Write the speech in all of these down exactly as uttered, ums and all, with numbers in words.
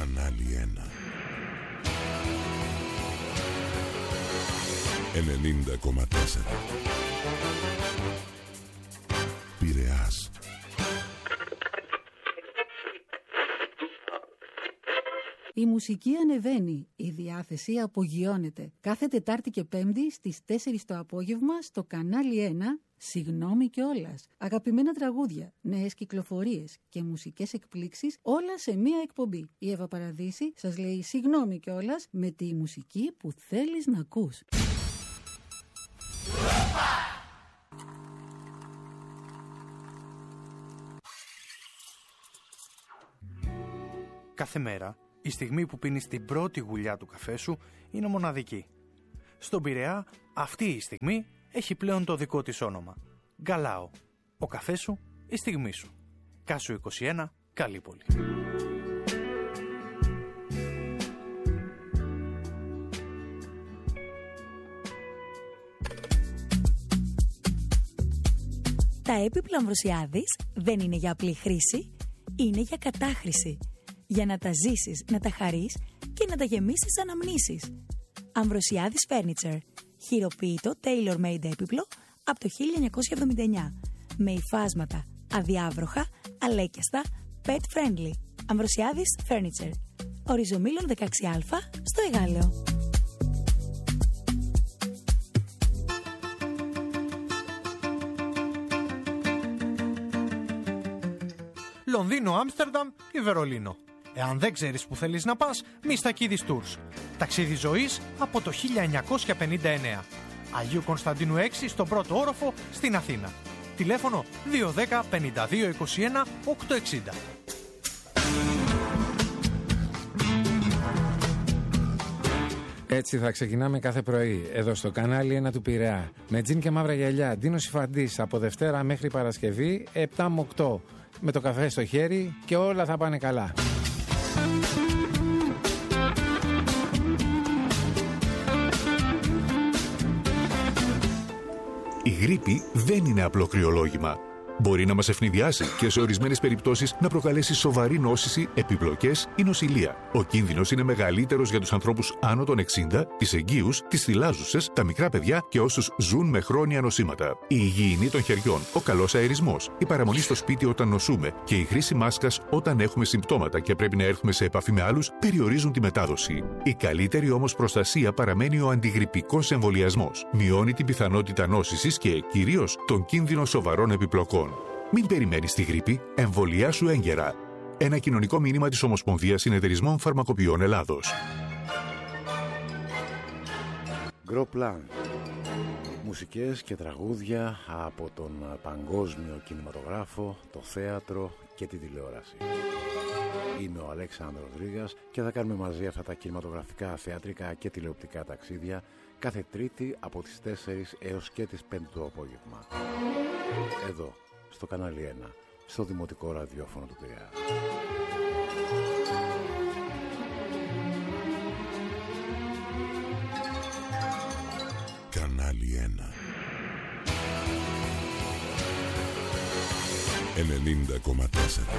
Κανάλι ένα. ενενήντα κόμμα τέσσερα. Πειραιάς. Η μουσική ανεβαίνει, η διάθεση απογειώνεται. Κάθε Τετάρτη και Πέμπτη στις τέσσερις το απόγευμα στο Κανάλι ένα, συγγνώμη κιόλας. Αγαπημένα τραγούδια, νέες κυκλοφορίες και μουσικές εκπλήξεις, όλα σε μία εκπομπή. Η Εύα Παραδίση σας λέει συγγνώμη κιόλας με τη μουσική που θέλεις να ακούς. Κάθε μέρα, η στιγμή που πίνεις την πρώτη γουλιά του καφέ σου είναι μοναδική. Στον Πειραιά, αυτή η στιγμή έχει πλέον το δικό της όνομα. Γκαλάο. Ο καφές σου, η στιγμή σου. Κάσου είκοσι ένα, Καλύπολη. Τα έπιπλα Αμβροσιάδης δεν είναι για απλή χρήση, είναι για κατάχρηση. Για να τα ζήσεις, να τα χαρείς και να τα γεμίσεις αναμνήσεις. Αμβροσιάδης Furniture. Χειροποίητο tailor-made έπιπλο από το χίλια εννιακόσια εβδομήντα εννιά. Με υφάσματα, αδιάβροχα, αλέκιαστα, pet friendly. Αμβροσιάδης Furniture. Οριζομήλων δεκαέξι α στο Εγάλεο. Λονδίνο, Άμστερνταμ ή Βερολίνο. Εάν δεν ξέρεις που θέλεις να πας, Μιστακίδης Tours. Ταξίδι ζωής από το χίλια εννιακόσια πενήντα εννέα. Αγίου Κωνσταντίνου έξι στον πρώτο όροφο στην Αθήνα. Τηλέφωνο δύο ένα μηδέν πενήντα δύο είκοσι ένα οκτακόσια εξήντα. Έτσι θα ξεκινάμε κάθε πρωί, εδώ στο Κανάλι ένα του Πειραιά. Με τζιν και μαύρα γυαλιά, Ντίνος Ιφαντής, από Δευτέρα μέχρι Παρασκευή, επτά με οκτώ. Με το καφέ στο χέρι και όλα θα πάνε καλά. Η γρίπη δεν είναι απλό κρυολόγημα. Μπορεί να μας ευνηδιάσει και σε ορισμένες περιπτώσεις να προκαλέσει σοβαρή νόσηση, επιπλοκές ή νοσηλεία. Ο κίνδυνος είναι μεγαλύτερος για τους ανθρώπους άνω των εξήντα, τις εγγύους, τις θυλάζουσες, τα μικρά παιδιά και όσους ζουν με χρόνια νοσήματα. Η υγιεινή των χεριών, ο καλός αερισμός, η παραμονή στο σπίτι όταν νοσούμε και η χρήση μάσκας όταν έχουμε συμπτώματα και πρέπει να έρθουμε σε επαφή με άλλους περιορίζουν τη μετάδοση. Η καλύτερη όμως προστασία παραμένει ο αντιγρυπικός εμβολιασμός. Μειώνει την πιθανότητα νόσησης και κυρίως τον κίνδυνο σοβαρών επιπλοκών. Μην περιμένεις τη γρίπη, εμβολιάσου έγκαιρα. Ένα κοινωνικό μήνυμα της Ομοσπονδίας Συνεταιρισμών Φαρμακοποιών Ελλάδος. Gros Plan. Μουσικές και τραγούδια από τον παγκόσμιο κινηματογράφο, το θέατρο και τη τηλεόραση. Είμαι ο Αλέξανδρος Ρήγας και θα κάνουμε μαζί αυτά τα κινηματογραφικά, θεατρικά και τηλεοπτικά ταξίδια κάθε Τρίτη από τις τέσσερις έως και τις πέντε το απόγευμα. Εδώ, στο Κανάλι ένα, στο Δημοτικό Ραδιόφωνο του Πειραιά. Κανάλι ένα. ενενήντα κόμμα τέσσερα.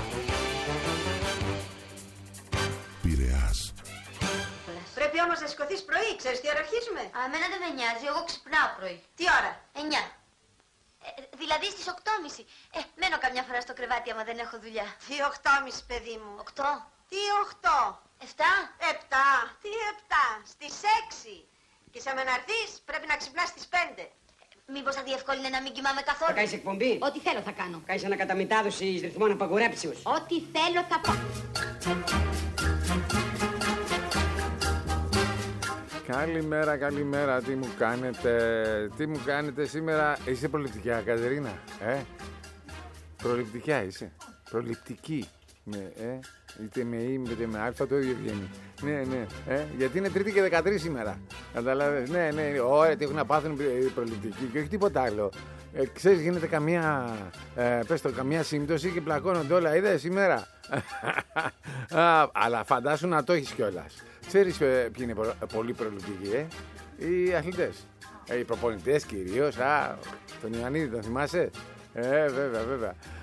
Πειραιάς. Πρέπει όμως να σηκωθείς πρωί, ξέρεις τι ώρα αρχίζουμε? Α, εμένα δεν με νοιάζει, εγώ ξυπνάω πρωί. Τι ώρα? Εννιά. Ε, δηλαδή στις οκτώ και μισή. Ε, μένω καμιά φορά στο κρεβάτι άμα δεν έχω δουλειά. Τι οκτώ και μισή, παιδί μου? Οκτώ. Τι οκτώ? Εφτά. Επτά. Τι επτά? Στις έξι. Και σε με να έρθεις πρέπει να ξυπνάς στις πέντε. Μήπως θα διευκόλυνε να μην κοιμάμαι καθόλου? Θα κάνεις εκπομπή? Ό,τι θέλω θα κάνω. Κάνεις ανακαταμετάδοση ρυθμών απαγορέψεως? Ό,τι θέλω θα πω. Καλημέρα, καλημέρα, τι μου κάνετε, τι μου κάνετε σήμερα, είσαι προληπτικιά Κατερίνα, ε, προληπτικιά είσαι, προληπτική, ναι, ε, είτε με ή είτε με α το ίδιο βγαίνει, ναι, ναι, ε, γιατί είναι Τρίτη και δεκατρείς σήμερα, καταλάβες, ναι, ναι, ωραία, τι έχουν να πάθουν οι προληπτικοί και όχι τίποτα άλλο, ε, ξέρεις γίνεται καμία, ε, πες το, καμία σύμπτωση και πλακώνονται όλα, είδες σήμερα, Α, αλλά φαντάσου να το έχεις κιόλας. Ξέρεις ποιοι είναι πολύ προληπτικοί, ε? Οι αθλητές. Ε, οι προπονητές κυρίως. Α, τον Ιωαννίδη τον θυμάσαι? Ε, βέβαια, βέβαια.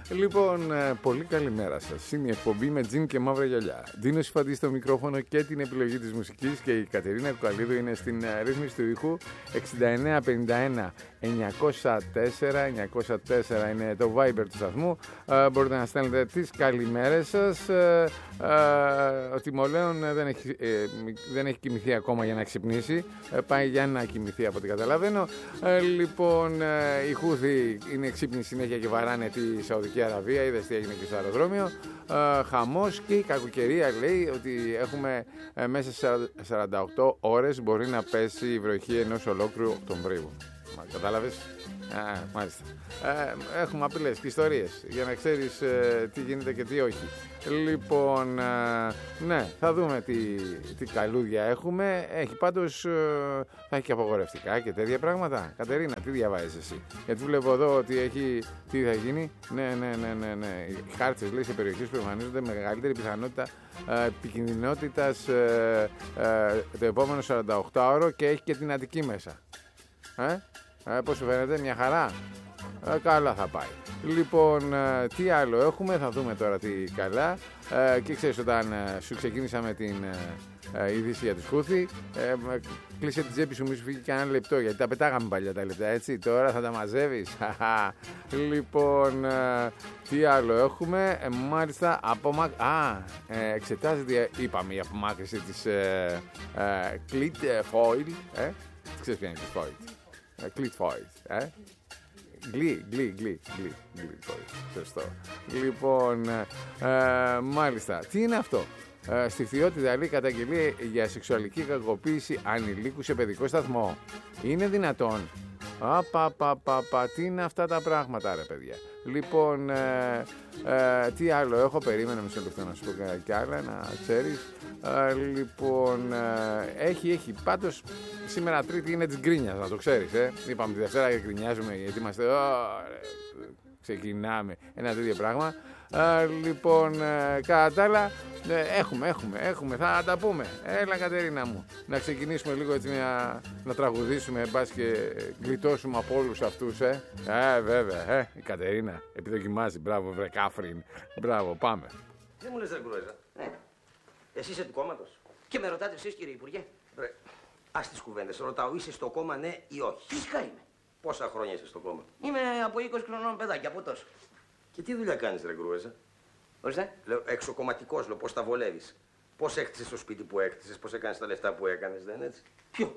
Λοιπόν, ε, πολύ καλημέρα σας. Είναι η εκπομπή με τζιν και μαύρα γυαλιά. Ντίνος Υφαντής στο μικρόφωνο και την επιλογή της μουσικής και η Κατερίνα Κουκαλίδου είναι στην ε, ρύθμιση του ήχου. Εξήντα εννέα πενήντα ένα εννιακόσια τέσσερα εννιακόσια τέσσερα είναι το Viber του σταθμού. Ε, μπορείτε να στέλνετε τις καλημέρες σας. Ε, ε, ο Τιμολέων δεν έχει, ε, δεν έχει κοιμηθεί ακόμα για να ξυπνήσει. Ε, πάει για να κοιμηθεί από ό,τι καταλαβαίνω. Ε, λοιπόν, ε, οι Χούθοι είναι ξύπνοι συνέχεια και βαράνε τη Σαουδική Αραβία. Είδες τι έγινε και στο αεροδρόμιο. Ε, χαμός, και η κακοκαιρία λέει ότι έχουμε ε, μέσα σε σαράντα οκτώ ώρες μπορεί να πέσει η βροχή ενός ολόκληρου Οκτωβρίου. Μα κατάλαβες? Α, μάλιστα. Ε, έχουμε απειλές και ιστορίες για να ξέρεις ε, τι γίνεται και τι όχι. Λοιπόν, ε, ναι, θα δούμε τι, τι καλούδια έχουμε. Έχει πάντως, ε, θα έχει και απαγορευτικά και τέτοια πράγματα. Κατερίνα, τι διαβάζεις εσύ? Γιατί βλέπω εδώ ότι έχει, τι θα γίνει. Ναι, ναι, ναι, ναι, ναι. Οι χάρτες, λέει, σε περιοχές που εμφανίζονται μεγαλύτερη πιθανότητα ε, επικινδυνότητας ε, ε, το επόμενο σαράντα οκτώ ώρο και έχει και την Αττική μέσα. Ε? Ε, πώς σου φαίνεται, μια χαρά? Ε, καλά θα πάει. Λοιπόν, ε, τι άλλο έχουμε, θα δούμε τώρα τι καλά. Ε, και ξέρεις, όταν ε, σου ξεκίνησα με την ε, ε, είδηση για τους Χούθη, ε, κλείσε την τσέπη σου, μη σου φύγει και ένα λεπτό, γιατί τα πετάγαμε παλιά τα λεπτά, έτσι. Τώρα θα τα μαζεύεις. Λοιπόν, ε, τι άλλο έχουμε, ε, μάλιστα, απομα... Α, ε, εξετάζεται, είπαμε, η απομάκρυση της ε, ε, Clit Foil, ε, ξέρεις ποια είναι η Clit Foil? Clit Foil, ε. Γκλί, γκλί, γκλί, γκλί, γκλί, σωστό. Λοιπόν, ε, μάλιστα, τι είναι αυτό? Ε, στη Φθιώτιδα λέει καταγγελία για σεξουαλική κακοποίηση ανηλίκου σε παιδικό σταθμό. Είναι δυνατόν? Απα, πα, πα, πα, τι είναι αυτά τα πράγματα, ρε παιδιά? Λοιπόν, ε, ε, τι άλλο έχω, περίμενα μισό λεπτό να σου πω κι άλλα, να ξέρεις. Ε, λοιπόν, ε, έχει, έχει, πάντως σήμερα Τρίτη είναι της γκρίνιας, να το ξέρεις, ε. Είπαμε τη Δευτέρα και γκρινιάζουμε γιατί είμαστε, ωραία, ξεκινάμε, ένα τέτοιο πράγμα. Ε, λοιπόν, ε, κατά τα άλλα, ε, έχουμε, έχουμε, έχουμε, θα τα πούμε. Έλα, Κατερίνα μου, να ξεκινήσουμε λίγο έτσι, μια, να τραγουδήσουμε, μπας και γλιτώσουμε από όλους αυτούς, ε. Ε, βέβαια, ε, η Κατερίνα επιδοκιμάζει, μπράβο, βρε Κάφριν, μπράβο, πάμε. Δεν μου λες, ρε Γκουρέζα. Ναι. Εσύ είσαι του κόμματος? Και με ρωτάτε εσείς, κύριε Υπουργέ? Ρε, ας τις κουβέντες, ρωτάω, είσαι στο κόμμα, ναι ή όχι? Φυσικά είμαι. Πόσα χρόνια είσαι στο κόμμα? Είμαι από είκοσι χρονών παιδάκι, από τόσο. Και τι δουλειά κάνεις, ρε Γκουρέζα? Ορίστε. Λέω, εξοκομματικός, λέω, πώς τα βολεύεις? Πώς έκτισες το σπίτι που έκτισες, πώς έκανες τα λεφτά που έκανες, δεν έτσι? Ποιο?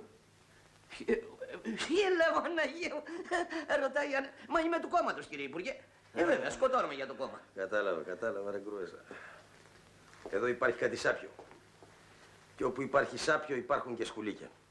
Ποιο λέω, Αναγία μου? Ρωτάει, μα είμαι του κόμματος, κύριε Υπουργέ. Ε, βέβαια, σκοτώνομαι για το κόμμα. Κατάλαβα, κατάλαβα, ρε Γκουρέζα. Εδώ υπάρχει κάτι σάπιο. Και όπου υπάρχει σάπιο υπάρχουν και σκουλίκια.